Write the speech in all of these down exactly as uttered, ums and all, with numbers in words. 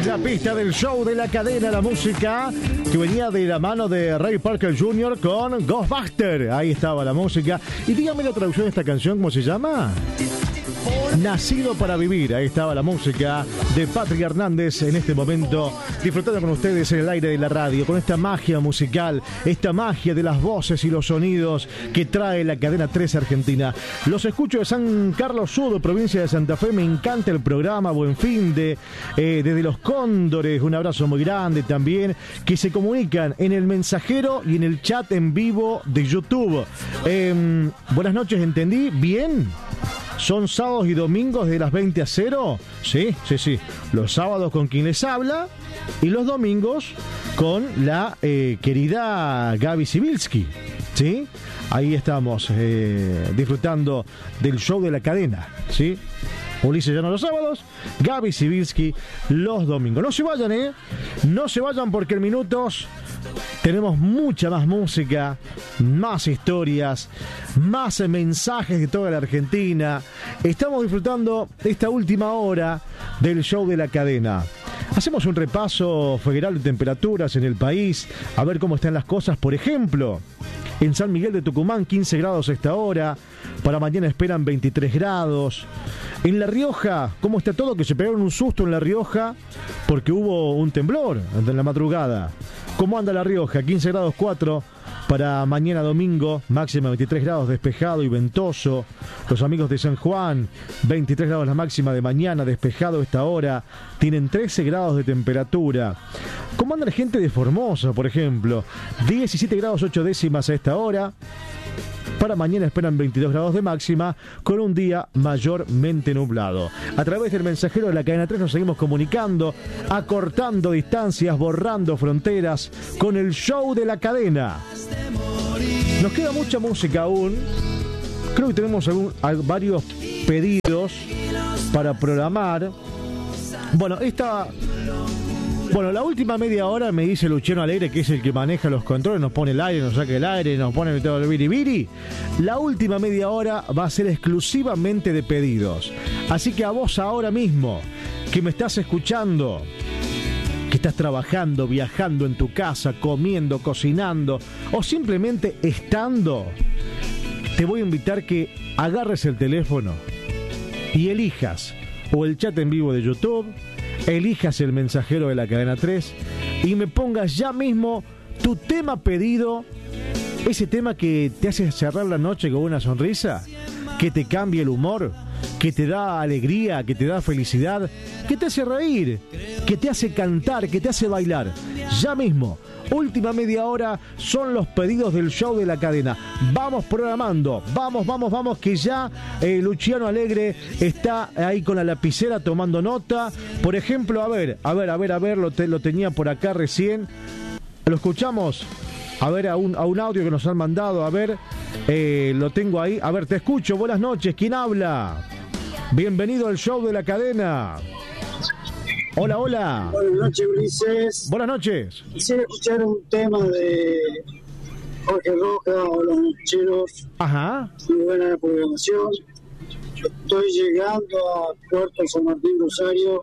La pista del show de la cadena, la música que venía de la mano de Ray Parker junior con Ghostbuster. Ahí estaba la música. Y dígame la traducción de esta canción, ¿cómo se llama? Nacido para vivir. Ahí estaba la música de Patrick Hernández en este momento, disfrutando con ustedes en el aire de la radio, con esta magia musical, esta magia de las voces y los sonidos que trae la cadena tres Argentina. Los escucho de San Carlos Sur, provincia de Santa Fe. Me encanta el programa, buen fin de eh, desde Los Cóndores, un abrazo muy grande también, que se comunican en el mensajero y en el chat en vivo de YouTube. Eh, buenas noches, ¿entendí bien? ¿Son sábados y domingos de las veinte a cero? Sí, sí, sí. Los sábados con quien les habla y los domingos con la eh, querida Gaby Sibilski. ¿Sí? Ahí estamos eh, disfrutando del show de la cadena. ¿Sí? Ulises Llano los sábados, Gaby Sibilski los domingos. No se vayan, ¿eh? No se vayan porque en minutos tenemos mucha más música, más historias, más mensajes de toda la Argentina. Estamos disfrutando esta última hora del show de la cadena. Hacemos un repaso federal de temperaturas en el país, a ver cómo están las cosas. Por ejemplo, en San Miguel de Tucumán, quince grados a esta hora. Para mañana esperan veintitrés grados. En La Rioja, ¿cómo está todo? Que se pegaron un susto en La Rioja porque hubo un temblor en la madrugada. ¿Cómo anda La Rioja? quince grados cuatro para mañana domingo, máxima veintitrés grados, despejado y ventoso. Los amigos de San Juan, veintitrés grados la máxima de mañana, despejado a esta hora, tienen trece grados de temperatura. ¿Cómo anda la gente de Formosa, por ejemplo? diecisiete grados ocho décimas a esta hora. Para mañana esperan veintidós grados de máxima, con un día mayormente nublado. A través del mensajero de la cadena tres nos seguimos comunicando, acortando distancias, borrando fronteras, con el show de la cadena. Nos queda mucha música aún. Creo que tenemos algún, varios pedidos para programar. Bueno, esta... Bueno, la última media hora me dice Luciano Alegre, que es el que maneja los controles, nos pone el aire, nos saca el aire, nos pone todo el biribiri. La última media hora va a ser exclusivamente de pedidos. Así que a vos ahora mismo, que me estás escuchando, que estás trabajando, viajando en tu casa, comiendo, cocinando o simplemente estando, te voy a invitar que agarres el teléfono y elijas o el chat en vivo de YouTube, elijas el mensajero de la cadena tres y me pongas ya mismo tu tema pedido, ese tema que te hace cerrar la noche con una sonrisa, que te cambia el humor, que te da alegría, que te da felicidad, que te hace reír, que te hace cantar, que te hace bailar. Ya mismo, última media hora son los pedidos del show de la cadena. Vamos programando, vamos, vamos, vamos, que ya eh, Luciano Alegre está ahí con la lapicera tomando nota. Por ejemplo, a ver, a ver, a ver, a ver, lo, te, lo tenía por acá recién. ¿Lo escuchamos? A ver, a un, a un audio que nos han mandado, a ver, eh, lo tengo ahí. A ver, te escucho, buenas noches, ¿quién habla? Bienvenido al show de la cadena. Hola, hola. Buenas noches, Ulises. Buenas noches. Quisiera escuchar un tema de Jorge Rojas o Los Nocheros. Ajá. Muy buena programación. Estoy llegando a Puerto San Martín, Rosario,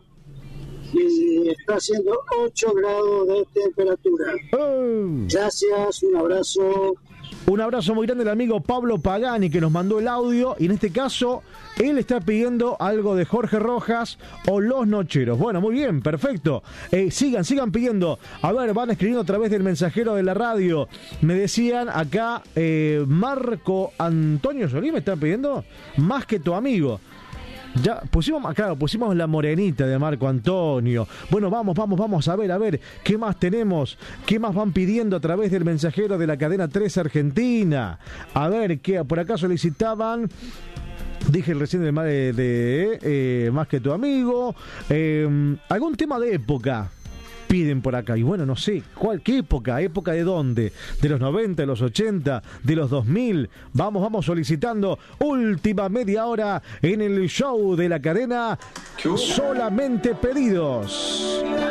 y está haciendo ocho grados de temperatura. Oh. Gracias, un abrazo. Un abrazo muy grande al amigo Pablo Pagani, que nos mandó el audio, y en este caso él está pidiendo algo de Jorge Rojas o Los Nocheros. Bueno, muy bien, perfecto. Eh, sigan, sigan pidiendo. A ver, van escribiendo a través del mensajero de la radio. Me decían acá, eh, Marco Antonio Solís me están pidiendo Más que tu amigo. Ya pusimos, claro, pusimos la morenita de Marco Antonio. Bueno, vamos, vamos, vamos a ver, a ver, ¿qué más tenemos? ¿Qué más van pidiendo a través del mensajero de la cadena tres Argentina? A ver, ¿qué por acá solicitaban? Dije recién de, de, de eh, Más que tu amigo. Eh, algún tema de época piden por acá. Y bueno, no sé, ¿cuál, qué época? ¿Época de dónde? ¿De los noventa, de los ochenta, de los dos mil? Vamos, vamos solicitando última media hora en el show de la cadena. Solamente pedidos.